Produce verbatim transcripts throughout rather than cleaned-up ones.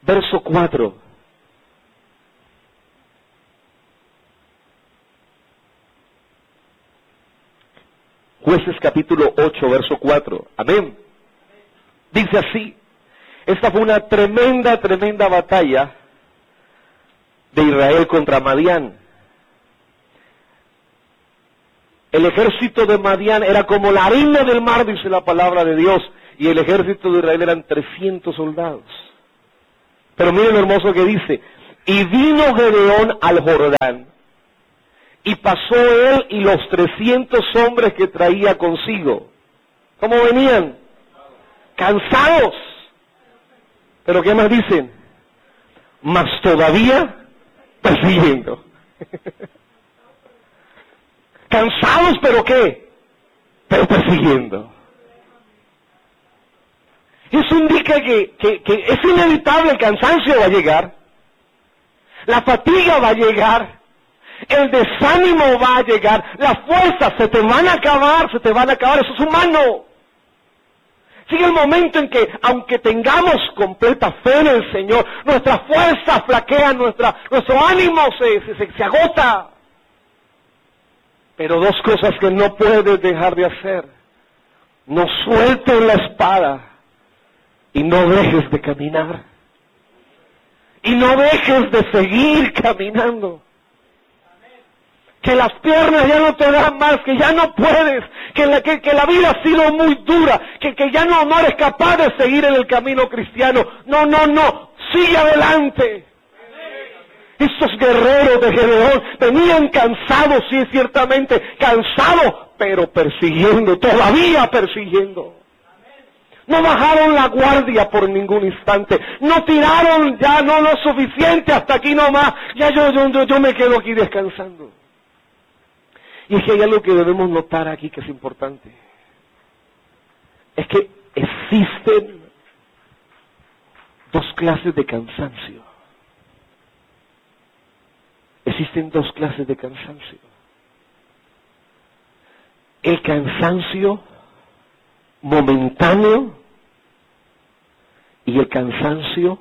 verso cuatro. Jueces capítulo ocho, verso cuatro. Amén. Dice así. Esta fue una tremenda, tremenda batalla de Israel contra Madián. El ejército de Madián era como la arena del mar, dice la palabra de Dios, y el ejército de Israel eran trescientos soldados. Pero miren lo hermoso que dice, y vino Gedeón al Jordán, y pasó él y los trescientos hombres que traía consigo. ¿Cómo venían? Cansados. Pero ¿qué más dicen? Mas todavía persiguiendo. Cansados, pero ¿qué? Pero persiguiendo. Eso indica que, que, que es inevitable, el cansancio va a llegar, la fatiga va a llegar, el desánimo va a llegar, las fuerzas se te van a acabar, se te van a acabar, eso es humano. Llega el momento en que, aunque tengamos completa fe en el Señor, nuestras fuerzas flaquean, nuestra, nuestro ánimo se, se, se, se agota. Pero dos cosas que no puedes dejar de hacer. No sueltes la espada y no dejes de caminar. Y no dejes de seguir caminando. Que las piernas ya no te dan más, que ya no puedes, que la, que, que la vida ha sido muy dura, que, que ya no, no eres capaz de seguir en el camino cristiano. No, no, no, sigue adelante. Estos guerreros de Gedeón venían cansados, sí, ciertamente, cansados, pero persiguiendo, todavía persiguiendo. No bajaron la guardia por ningún instante, no tiraron ya, no lo suficiente, hasta aquí nomás, ya yo, yo, yo me quedo aquí descansando. Y es que hay algo que debemos notar aquí que es importante. Es que existen dos clases de cansancio. Existen dos clases de cansancio. El cansancio momentáneo y el cansancio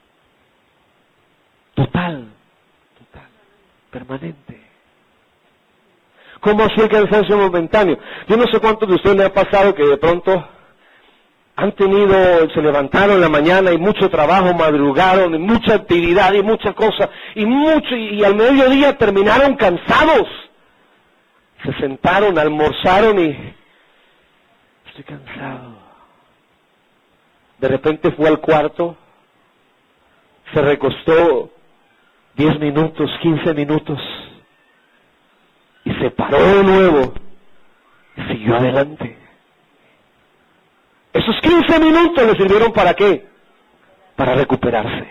total, total, permanente. ¿Cómo así el cansancio momentáneo? Yo no sé cuántos de ustedes les ha pasado que de pronto han tenido, se levantaron en la mañana y mucho trabajo, madrugaron, y mucha actividad y muchas cosas, y mucho, y, y al mediodía terminaron cansados. Se sentaron, almorzaron y estoy cansado. De repente fue al cuarto, se recostó diez minutos, quince minutos, y se paró de nuevo y siguió adelante. Esos quince minutos le sirvieron para qué? Para recuperarse.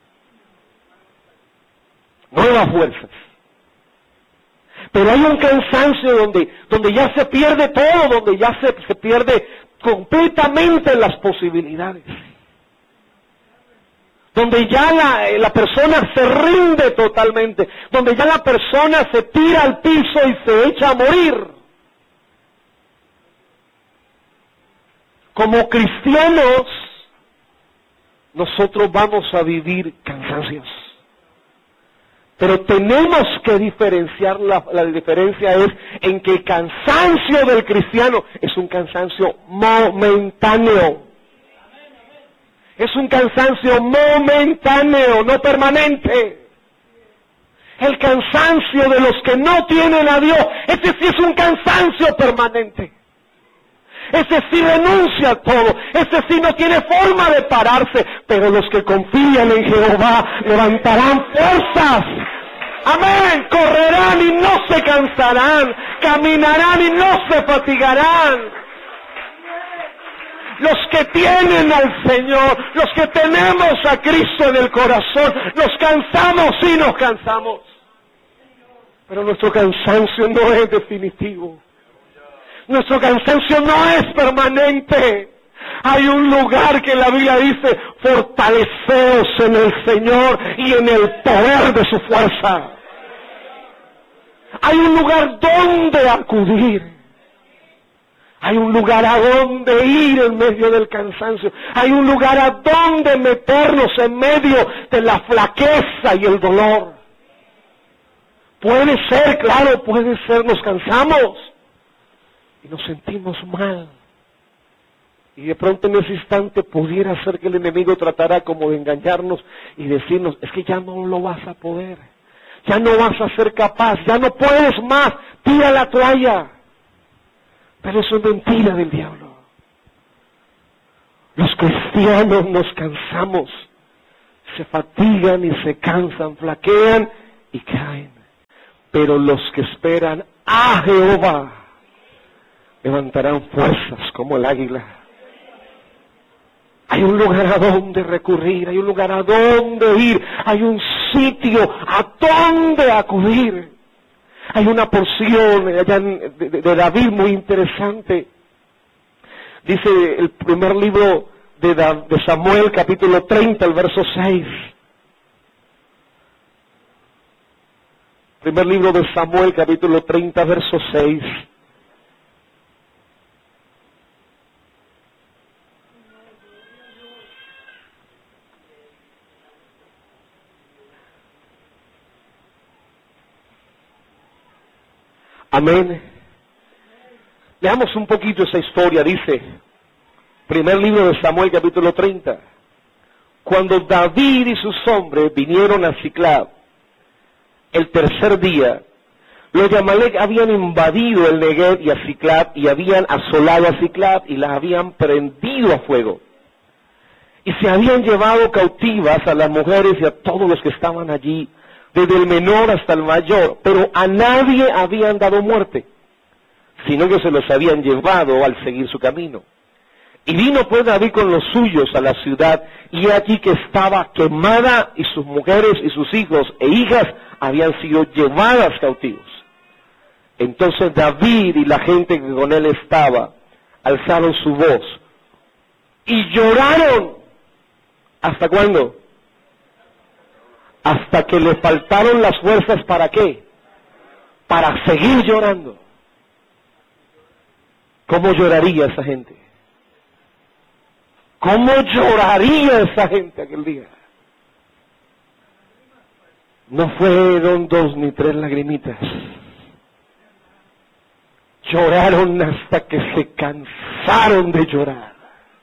Nuevas fuerzas. Pero hay un cansancio donde, donde ya se pierde todo, donde ya se, se pierde completamente las posibilidades. Donde ya la, la persona se rinde totalmente, donde ya la persona se tira al piso y se echa a morir. Como cristianos, nosotros vamos a vivir cansancios. Pero tenemos que diferenciar, la, la diferencia es en que el cansancio del cristiano es un cansancio momentáneo. Es un cansancio momentáneo, no permanente. El cansancio de los que no tienen a Dios, ese sí es un cansancio permanente. Ese sí renuncia a todo, ese sí no tiene forma de pararse, pero los que confían en Jehová levantarán fuerzas. Amén, correrán y no se cansarán, caminarán y no se fatigarán. Los que tienen al Señor, los que tenemos a Cristo en el corazón, nos cansamos y nos cansamos. Pero nuestro cansancio no es definitivo. Nuestro cansancio no es permanente. Hay un lugar que la Biblia dice, fortaleceos en el Señor y en el poder de su fuerza. Hay un lugar donde acudir. Hay un lugar a donde ir en medio del cansancio. Hay un lugar a donde meternos en medio de la flaqueza y el dolor. Puede ser, claro, puede ser, nos cansamos y nos sentimos mal. Y de pronto en ese instante pudiera ser que el enemigo tratara como de engañarnos y decirnos, es que ya no lo vas a poder, ya no vas a ser capaz, ya no puedes más, tira la toalla. Pero eso es mentira del diablo. Los cristianos nos cansamos, se fatigan y se cansan, flaquean y caen. Pero los que esperan a Jehová levantarán fuerzas como el águila. Hay un lugar a donde recurrir, hay un lugar a donde ir, hay un sitio a donde acudir. Hay una porción allá de, de, de David muy interesante. Dice el primer libro de, de Samuel, capítulo treinta, el verso seis. Primer libro de Samuel, capítulo treinta, verso seis. Amén. Leamos un poquito esa historia, dice, primer libro de Samuel, capítulo treinta. Cuando David y sus hombres vinieron a Siclag, el tercer día, los de Amalec habían invadido el Negev y a Siclag, y habían asolado a Siclag, y las habían prendido a fuego. Y se habían llevado cautivas a las mujeres y a todos los que estaban allí, desde el menor hasta el mayor, pero a nadie habían dado muerte, sino que se los habían llevado al seguir su camino. Y vino pues David con los suyos a la ciudad, y aquí que estaba quemada, y sus mujeres y sus hijos e hijas habían sido llevadas cautivos. Entonces David y la gente que con él estaba, alzaron su voz, y lloraron. ¿Hasta cuándo? Hasta que le faltaron las fuerzas, ¿para qué? Para seguir llorando. ¿Cómo lloraría esa gente? ¿Cómo lloraría esa gente aquel día? No fueron dos ni tres lagrimitas. Lloraron hasta que se cansaron de llorar.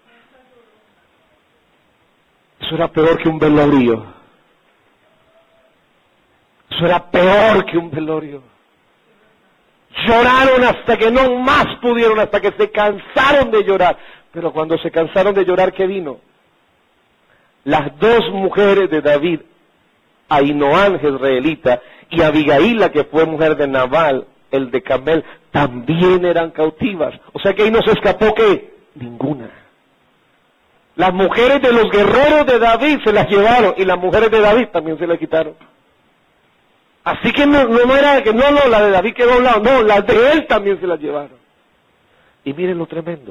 Eso era peor que un velorio. Eso era peor que un velorio. Lloraron hasta que no más pudieron, hasta que se cansaron de llorar. Pero cuando se cansaron de llorar, ¿qué vino? Las dos mujeres de David, Ahinoam jezreelita y Abigail, la que fue mujer de Nabal, el de Carmel, también eran cautivas. O sea que ahí no se escapó, ¿qué? Ninguna. Las mujeres de los guerreros de David se las llevaron, y las mujeres de David también se las quitaron. Así que no, no era que no, no, la de David quedó a un lado, no, las de él también se las llevaron. Y miren lo tremendo.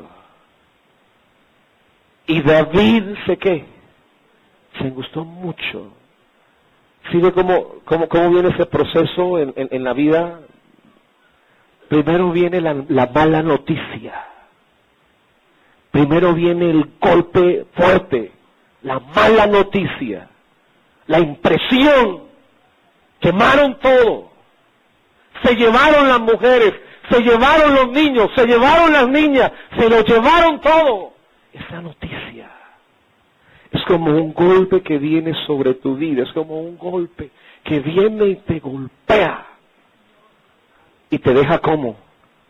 Y David, ¿sé qué? Se gustó mucho. ¿Sí ve cómo, cómo, cómo viene ese proceso en, en, en la vida? Primero viene la, la mala noticia. Primero viene el golpe fuerte, la mala noticia, la impresión. Quemaron todo, se llevaron las mujeres, se llevaron los niños, se llevaron las niñas, se lo llevaron todo. Esa noticia es como un golpe que viene sobre tu vida, es como un golpe que viene y te golpea y te deja como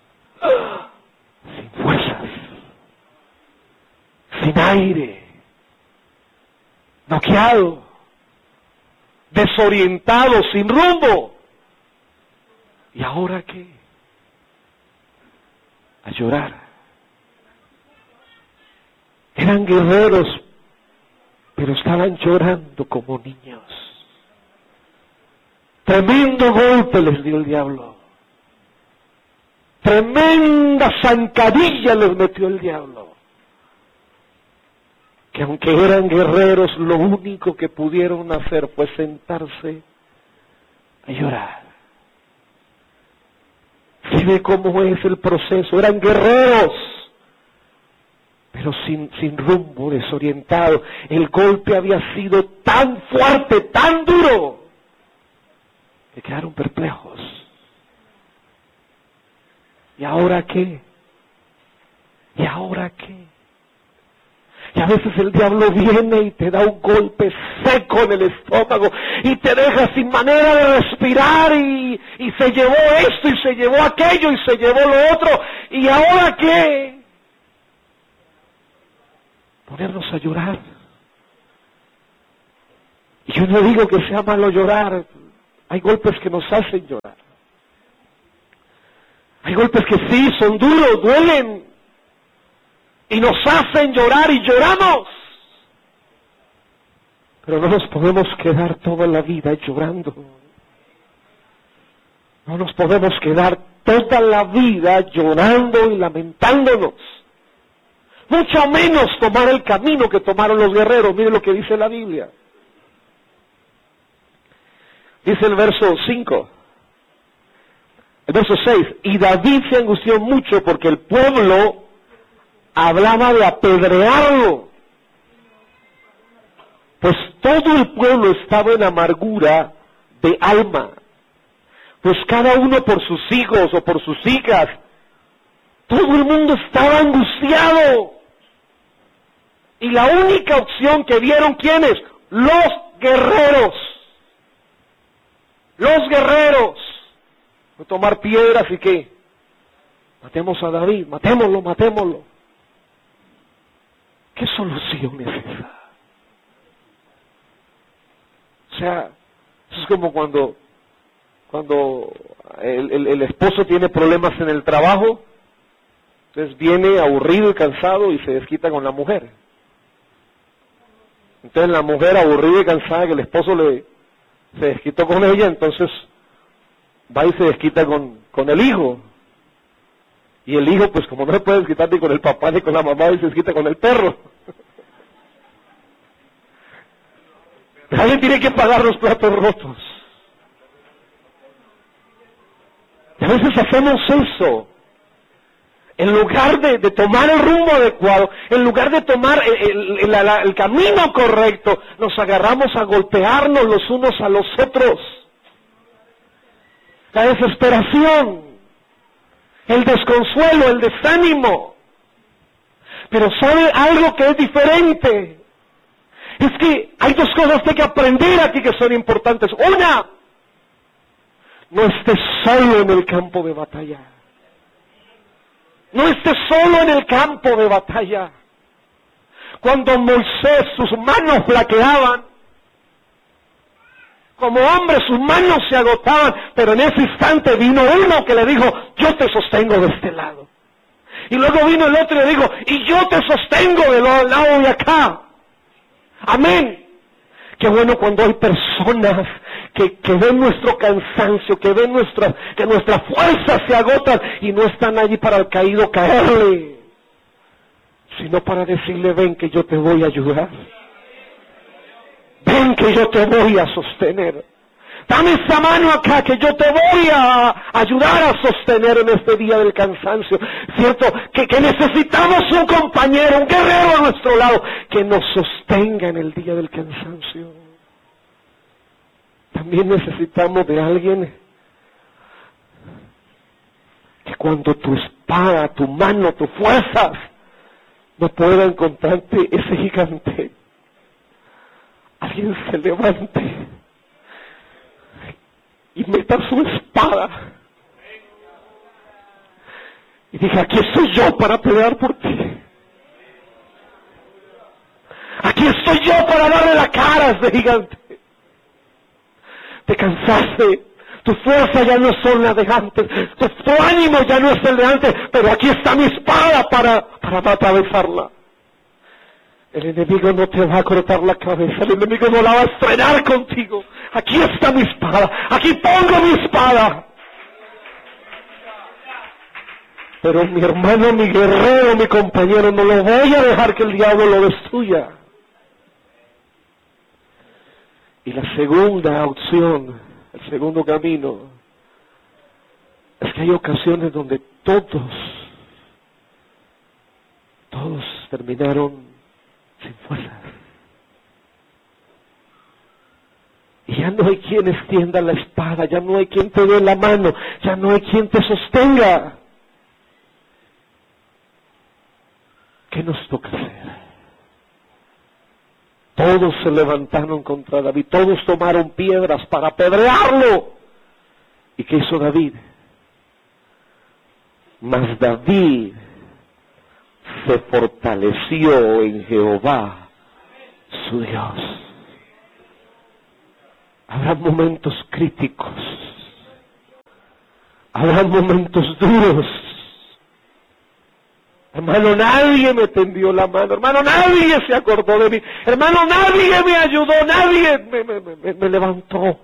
sin fuerzas, sin aire, noqueado, desorientado, sin rumbo. ¿Y ahora qué? A llorar. Eran guerreros, pero estaban llorando como niños. Tremendo golpe les dio el diablo. Tremenda zancadilla les metió el diablo. Que aunque eran guerreros, lo único que pudieron hacer fue sentarse a llorar. ¿Sí ve cómo es el proceso? Eran guerreros, pero sin, sin rumbo, desorientado. El golpe había sido tan fuerte, tan duro, que quedaron perplejos. ¿Y ahora qué? ¿Y ahora qué? Y a veces el diablo viene y te da un golpe seco en el estómago y te deja sin manera de respirar y, y se llevó esto y se llevó aquello y se llevó lo otro. ¿Y ahora qué? Ponernos a llorar. Y yo no digo que sea malo llorar. Hay golpes que nos hacen llorar. Hay golpes que sí, son duros, duelen. Y nos hacen llorar y lloramos. Pero no nos podemos quedar toda la vida llorando. No nos podemos quedar toda la vida llorando y lamentándonos. Mucho menos tomar el camino que tomaron los guerreros. Miren lo que dice la Biblia. Dice el verso cinco. El verso seis. Y David se angustió mucho porque el pueblo hablaba de apedrearlo, pues todo el pueblo estaba en amargura de alma, pues cada uno por sus hijos o por sus hijas, todo el mundo estaba angustiado, y la única opción que vieron, ¿quiénes? Los guerreros, los guerreros, no tomar piedras y qué, matemos a David, matémoslo, matémoslo. ¿Qué solución es esa? O sea, eso es como cuando, cuando el, el, el esposo tiene problemas en el trabajo, entonces viene aburrido y cansado y se desquita con la mujer. Entonces la mujer aburrida y cansada que el esposo le se desquitó con ella, entonces va y se desquita con, con el hijo. Y el hijo, pues como no se puede desquitar ni con el papá ni con la mamá, y se desquita con el perro. Alguien tiene que pagar los platos rotos. Y a veces hacemos eso. En lugar de, de tomar el rumbo adecuado, en lugar de tomar el, el, el, el camino correcto, nos agarramos a golpearnos los unos a los otros. La desesperación, el desconsuelo, el desánimo. Pero ¿sabe algo que es diferente? Es que hay dos cosas que hay que aprender aquí que son importantes. Una, no estés solo en el campo de batalla. No estés solo en el campo de batalla. Cuando Moisés, sus manos flaqueaban, como hombre sus manos se agotaban, pero en ese instante vino uno que le dijo, yo te sostengo de este lado. Y luego vino el otro y le dijo, y yo te sostengo del lado de acá. Amén. Qué bueno cuando hay personas que, que ven nuestro cansancio, que ven nuestra, que nuestras fuerzas se agotan y no están allí para el caído caerle, sino para decirle, ven que yo te voy a ayudar. Ven que yo te voy a sostener. Dame esa mano acá que yo te voy a ayudar a sostener en este día del cansancio. Cierto, que, que necesitamos un compañero, un guerrero a nuestro lado, que nos sostenga en el día del cansancio. También necesitamos de alguien que cuando tu espada, tu mano, tus fuerzas no puedan encontrarte ese gigante, alguien se levante y meta su espada y diga, aquí estoy yo para pelear por ti. Aquí estoy yo para darle la cara a ese gigante. Te cansaste, tu fuerza ya no son las de antes, tu, tu ánimo ya no es el de antes, pero aquí está mi espada para, para atravesarla. El enemigo no te va a cortar la cabeza, el enemigo no la va a estrenar contigo. Aquí está mi espada, aquí pongo mi espada. Pero mi hermano, mi guerrero, mi compañero, no lo voy a dejar que el diablo lo destruya. Y la segunda opción, el segundo camino, es que hay ocasiones donde todos, todos terminaron sin fuerzas. Y ya no hay quien extienda la espada, ya no hay quien te dé la mano, ya no hay quien te sostenga. ¿Qué nos toca hacer? Todos se levantaron contra David, todos tomaron piedras para apedrearlo. ¿Y qué hizo David? Mas David se fortaleció en Jehová, su Dios. Habrá momentos críticos, habrá momentos duros. Hermano, nadie me tendió la mano, hermano, nadie se acordó de mí, hermano, nadie me ayudó, nadie me, me, me, me levantó.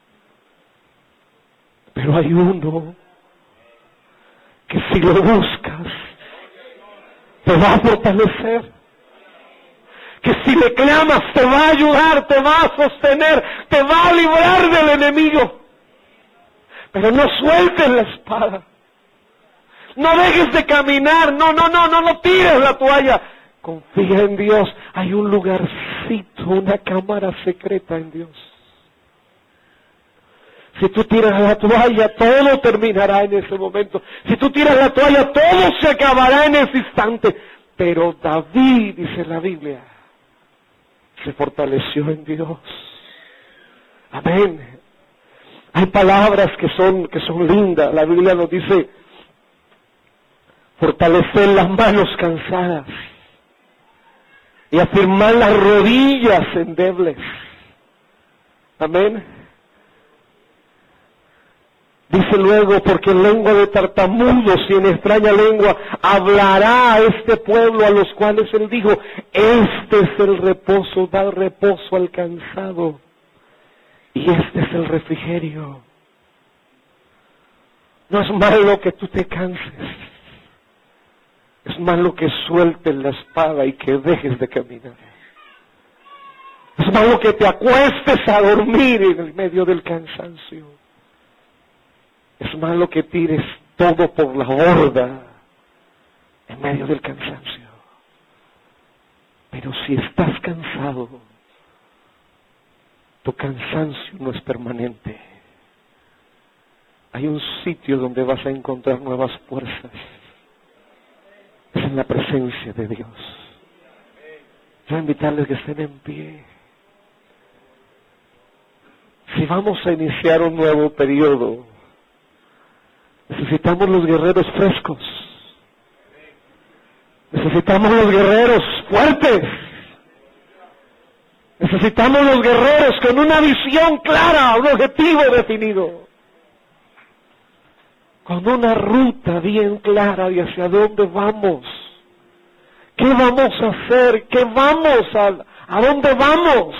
Pero hay uno que si lo buscas, te va a fortalecer. Que si le clamas, te va a ayudar, te va a sostener, te va a librar del enemigo. Pero no sueltes la espada. No dejes de caminar, no, no, no, no, no tires la toalla. Confía en Dios. Hay un lugarcito, una cámara secreta en Dios. Si tú tiras la toalla, todo terminará en ese momento. Si tú tiras la toalla, todo se acabará en ese instante. Pero David, dice la Biblia, se fortaleció en Dios. Amén. Hay palabras que son, que son lindas. La Biblia nos dice, fortalecer las manos cansadas y afirmar las rodillas endebles. Amén. Dice luego, porque en lengua de tartamudos y en extraña lengua hablará a este pueblo, a los cuales él dijo, este es el reposo, da reposo al cansado, y este es el refrigerio. No es malo que tú te canses, es malo que sueltes la espada y que dejes de caminar. Es malo que te acuestes a dormir en el medio del cansancio. Es malo que tires todo por la borda en medio del cansancio. Pero si estás cansado, tu cansancio no es permanente. Hay un sitio donde vas a encontrar nuevas fuerzas. Es en la presencia de Dios. Yo voy a invitarles que estén en pie. Si vamos a iniciar un nuevo periodo, necesitamos los guerreros frescos. Necesitamos los guerreros fuertes. Necesitamos los guerreros con una visión clara, un objetivo definido. Con una ruta bien clara de hacia dónde vamos. ¿Qué vamos a hacer? ¿Qué vamos a, a dónde vamos?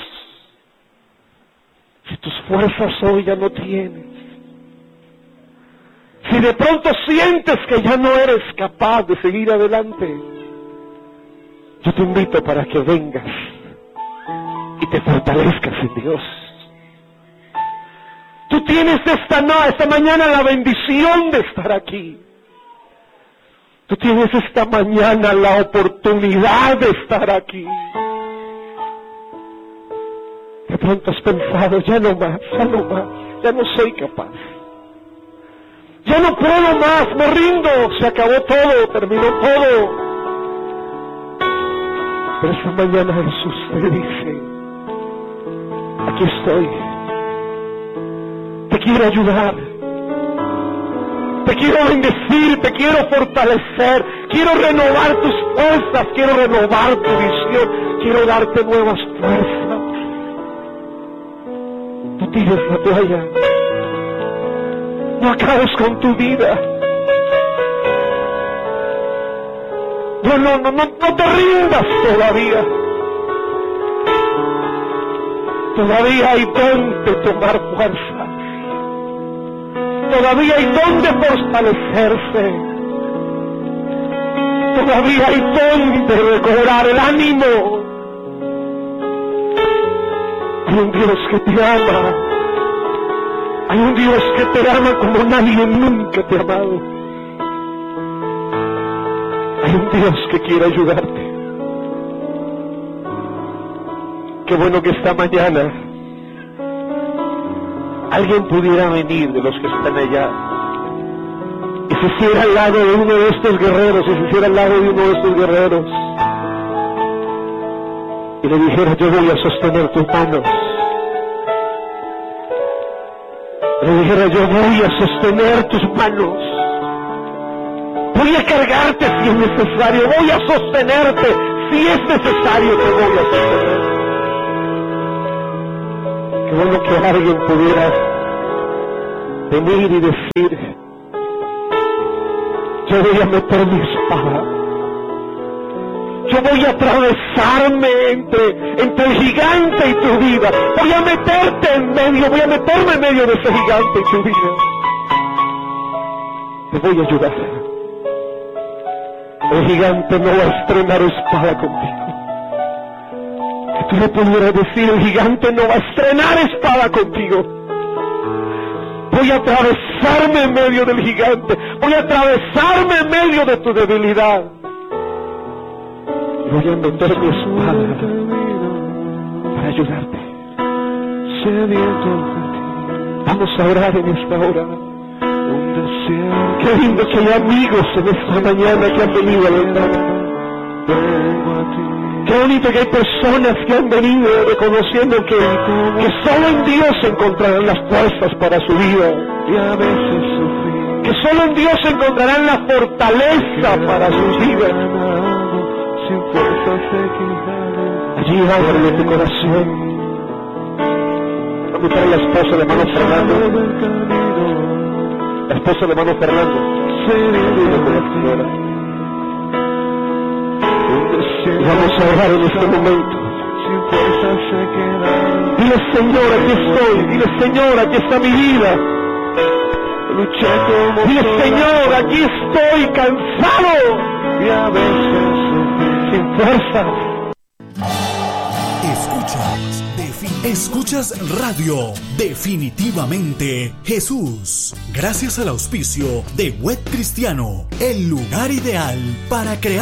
Si tus fuerzas hoy ya no tienes. Si de pronto sientes que ya no eres capaz de seguir adelante, yo te invito para que vengas y te fortalezcas en Dios. Tú tienes esta, no, esta mañana la bendición de estar aquí. Tú tienes esta mañana la oportunidad de estar aquí. De pronto has pensado, ya no más, ya no más, ya no soy capaz. Ya no puedo más, me rindo, se acabó todo, terminó todo. Pero esta mañana Jesús te dice, aquí estoy, te quiero ayudar, te quiero bendecir, te quiero fortalecer, quiero renovar tus fuerzas, quiero renovar tu visión, quiero darte nuevas fuerzas. Tú tienes la toalla. No acabes con tu vida. No, no, no, no, no te rindas todavía. Todavía hay donde tomar fuerza. Todavía hay donde fortalecerse. Todavía hay donde recobrar el ánimo. Hay un Dios que te ama. Hay un Dios que te ama como nadie nunca te ha amado. Hay un Dios que quiere ayudarte. Qué bueno que esta mañana alguien pudiera venir de los que están allá y se hiciera al lado de uno de estos guerreros, y se hiciera al lado de uno de estos guerreros y le dijera: yo voy a sostener tus manos. Le dijera: yo voy a sostener tus manos. Voy a cargarte si es necesario. Voy a sostenerte si es necesario. Te voy a sostener. Qué bueno que alguien pudiera venir y decir: yo voy a meter mi espada. Yo voy a atravesarme entre, entre el gigante y tu vida. Voy a meterte en medio, voy a meterme en medio de ese gigante y tu vida. Te voy a ayudar. El gigante no va a estrenar espada contigo. Que tú le pudieras decir: el gigante no va a estrenar espada contigo. Voy a atravesarme en medio del gigante. Voy a atravesarme en medio de tu debilidad. Voy a meter mi espada para ayudarte. Vamos a orar en esta hora. Qué lindo que hay amigos en esta mañana que han venido a la. Qué bonito que hay personas que han venido reconociendo que, que solo en Dios encontrarán las fuerzas para su vida. Que solo en Dios encontrarán la fortaleza para sus vidas. Allí ábrele tu corazón. Vamos a invitar a la esposa de hermano Fernando. La esposa de hermano Fernando. Vamos a orar en este momento. Dile: Señor, aquí estoy. Dile: Señor, aquí está mi vida. Dile: Señor, aquí estoy cansado y a veces sin fuerzas. Escuchas, defin- escuchas radio, definitivamente Jesús. Gracias al auspicio de Web Cristiano, el lugar ideal para crear